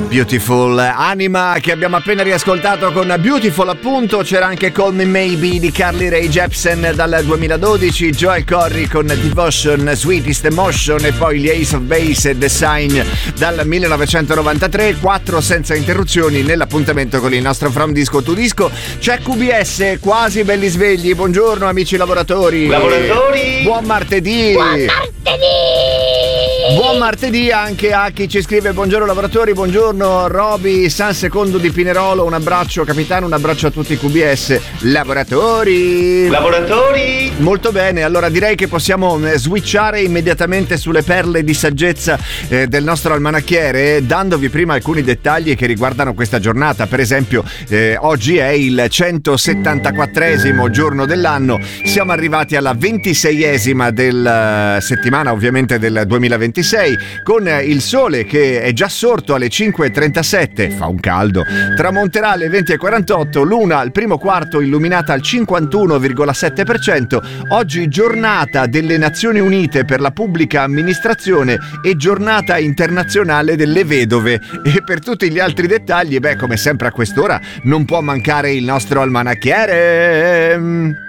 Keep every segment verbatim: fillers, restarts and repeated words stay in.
Beautiful Anima, che abbiamo appena riascoltato con Beautiful, appunto. C'era anche Call Me Maybe di Carly Rae Jepsen dal duemiladodici, Joel Corry con Devotion, Sweetest Emotion e poi gli Ace of Base e The Sign dal millenovecentonovantatré. Quattro senza interruzioni nell'appuntamento con il nostro From Disco to Disco. C'è Q B S, quasi belli svegli. Buongiorno amici lavoratori. Lavoratori. Buon martedì. Buon martedì. Buon martedì anche a chi ci scrive: buongiorno lavoratori, buongiorno Roby San Secondo di Pinerolo, un abbraccio capitano, un abbraccio a tutti i Q B S lavoratori. Lavoratori. Molto bene, allora direi che possiamo switchare immediatamente sulle perle di saggezza eh, del nostro almanacchiere, dandovi prima alcuni dettagli che riguardano questa giornata. Per esempio eh, oggi è il centosettantaquattresimo giorno dell'anno, siamo arrivati alla ventiseiesima del uh, settimana ovviamente del duemilaventisei, con il sole che è già sorto alle cinque e trentasette, fa un caldo, tramonterà alle venti e quarantotto, luna al primo quarto illuminata al cinquantuno virgola sette per cento. Oggi giornata delle Nazioni Unite per la pubblica amministrazione e giornata internazionale delle vedove. E per tutti gli altri dettagli, beh, come sempre a quest'ora non può mancare il nostro almanacchiere.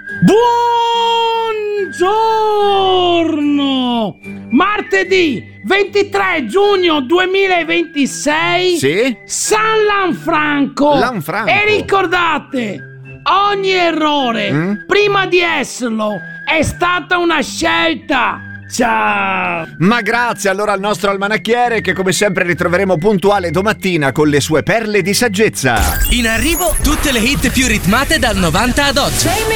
Buongiorno! Martedì ventitré giugno duemilaventisei. Sì? San Lanfranco. Lanfranco. E ricordate, ogni errore Mm? prima di esserlo è stata una scelta. Ciao! Ma grazie allora al nostro almanacchiere, che come sempre ritroveremo puntuale domattina con le sue perle di saggezza. In arrivo tutte le hit più ritmate dal novanta ad oggi.